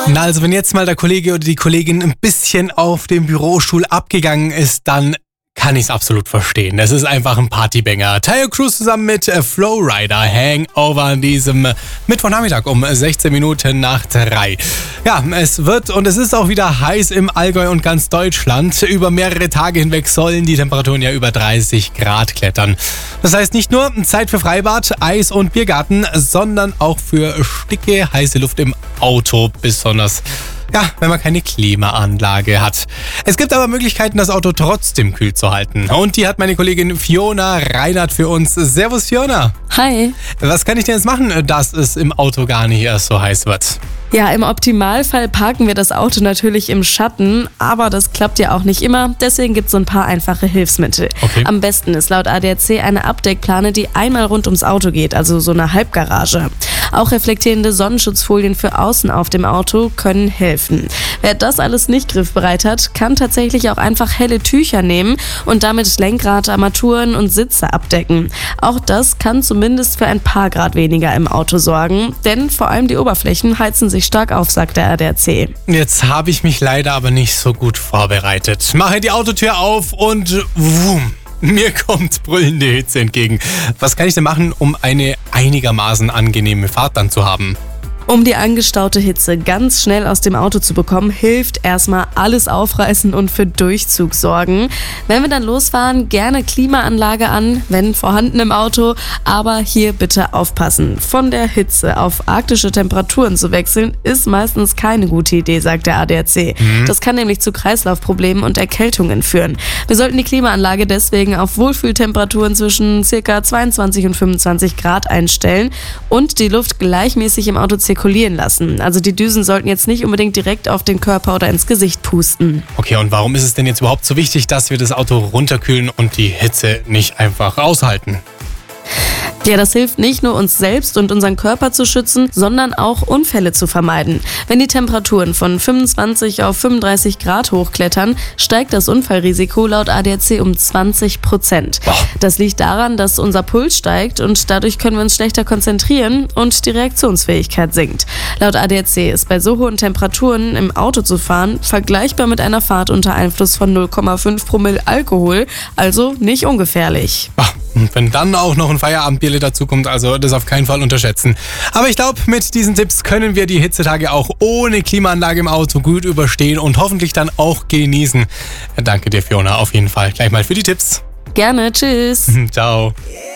Na, also wenn jetzt mal der Kollege oder die Kollegin ein bisschen auf dem Bürostuhl abgegangen ist, dann kann ich es absolut verstehen. Das ist einfach ein Partybanger. Tayo Cruz zusammen mit Flowrider Hangover an diesem Mittwochnachmittag um 16 Minuten nach 3. Ja, es ist auch wieder heiß im Allgäu und ganz Deutschland. Über mehrere Tage hinweg sollen die Temperaturen ja über 30 Grad klettern. Das heißt nicht nur Zeit für Freibad, Eis und Biergarten, sondern auch für sticke, heiße Luft im Auto, besonders wenn man keine Klimaanlage hat. Es gibt aber Möglichkeiten, das Auto trotzdem kühl zu halten. Und die hat meine Kollegin Fiona Reinhardt für uns. Servus Fiona. Hi. Was kann ich denn jetzt machen, dass es im Auto gar nicht erst so heiß wird? Ja, im Optimalfall parken wir das Auto natürlich im Schatten, aber das klappt ja auch nicht immer. Deswegen gibt es so ein paar einfache Hilfsmittel. Okay. Am besten ist laut ADAC eine Abdeckplane, die einmal rund ums Auto geht, also so eine Halbgarage. Auch reflektierende Sonnenschutzfolien für außen auf dem Auto können helfen. Wer das alles nicht griffbereit hat, kann tatsächlich auch einfach helle Tücher nehmen und damit Lenkrad, Armaturen und Sitze abdecken. Auch das kann zumindest für ein paar Grad weniger im Auto sorgen, denn vor allem die Oberflächen heizen sich stark auf, sagt der ADAC. Jetzt habe ich mich leider aber nicht so gut vorbereitet. Mache die Autotür auf und wumm. Mir kommt brüllende Hitze entgegen. Was kann ich denn machen, um eine einigermaßen angenehme Fahrt dann zu haben? Um die angestaute Hitze ganz schnell aus dem Auto zu bekommen, hilft erstmal alles aufreißen und für Durchzug sorgen. Wenn wir dann losfahren, gerne Klimaanlage an, wenn vorhanden im Auto, aber hier bitte aufpassen. Von der Hitze auf arktische Temperaturen zu wechseln, ist meistens keine gute Idee, sagt der ADAC. Das kann nämlich zu Kreislaufproblemen und Erkältungen führen. Wir sollten die Klimaanlage deswegen auf Wohlfühltemperaturen zwischen ca. 22 und 25 Grad einstellen und die Luft gleichmäßig im Auto zirkulieren lassen. Also die Düsen sollten jetzt nicht unbedingt direkt auf den Körper oder ins Gesicht pusten. Okay, und warum ist es denn jetzt überhaupt so wichtig, dass wir das Auto runterkühlen und die Hitze nicht einfach aushalten? Ja, das hilft nicht nur uns selbst und unseren Körper zu schützen, sondern auch Unfälle zu vermeiden. Wenn die Temperaturen von 25 auf 35 Grad hochklettern, steigt das Unfallrisiko laut ADAC um 20%. Das liegt daran, dass unser Puls steigt und dadurch können wir uns schlechter konzentrieren und die Reaktionsfähigkeit sinkt. Laut ADAC ist bei so hohen Temperaturen im Auto zu fahren vergleichbar mit einer Fahrt unter Einfluss von 0,5 Promille Alkohol, also nicht ungefährlich. Und wenn dann auch noch ein Feierabendbierle dazukommt, also das auf keinen Fall unterschätzen. Aber ich glaube, mit diesen Tipps können wir die Hitzetage auch ohne Klimaanlage im Auto gut überstehen und hoffentlich dann auch genießen. Danke dir, Fiona, auf jeden Fall gleich mal für die Tipps. Gerne, tschüss. Ciao.